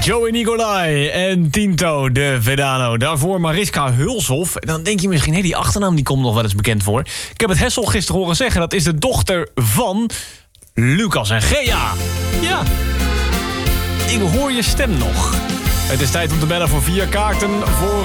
Joey Nicolai en Tinto de Vedano. Daarvoor Mariska Hulshoff. En dan denk je misschien, die achternaam die komt nog wel eens bekend voor. Ik heb het Hessel gisteren horen zeggen. Dat is de dochter van Lucas en Gea. Ja, ik hoor je stem nog. Het is tijd om te bellen voor 4 kaarten voor